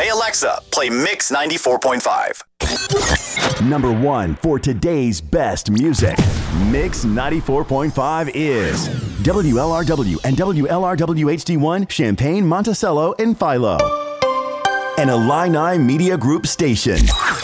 Hey Alexa, play Mix 94.5. Number 1 for today's best music. Mix 94.5 is WLRW and WLRW HD1 Champaign, Monticello, and Philo. An Illini Media Group station.